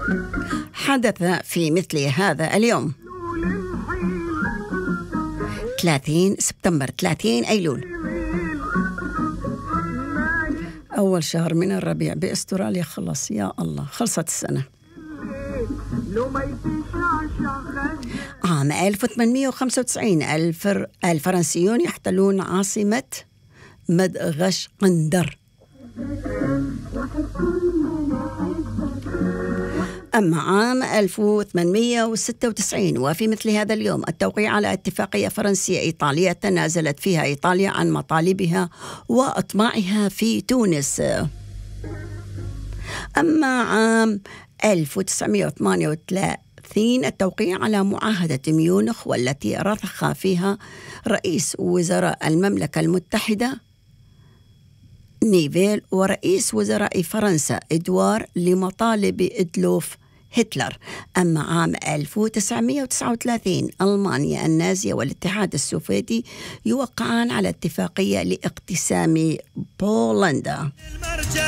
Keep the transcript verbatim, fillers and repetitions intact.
حدث في مثل هذا اليوم ثلاثين سبتمبر، ثلاثين أيلول، أول شهر من الربيع بأستراليا. خلص يا الله، خلصت السنة. عام ألف وثمانمئة وخمسة وتسعين الفر... الفرنسيون يحتلون عاصمة مدغشقر. أما عام ألف وثمانمئة وستة وتسعين وفي مثل هذا اليوم التوقيع على اتفاقية فرنسية إيطالية تنازلت فيها إيطاليا عن مطالبها وأطماعها في تونس. أما عام ألف وتسعمئة وثمانية وثلاثين التوقيع على معاهدة ميونخ، والتي رضخ فيها رئيس وزراء المملكة المتحدة نيفيل ورئيس وزراء فرنسا إدوار لمطالب إدلوف هتلر. أما عام ألف وتسعمئة وتسعة وثلاثين ألمانيا النازية والاتحاد السوفيتي يوقعان على اتفاقية لاقتسام بولندا.